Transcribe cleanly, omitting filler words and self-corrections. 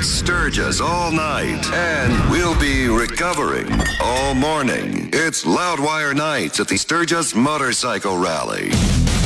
at Sturgis all night. And we'll be recovering all morning. It's Loudwire Nights at the Sturgis Motorcycle Rally.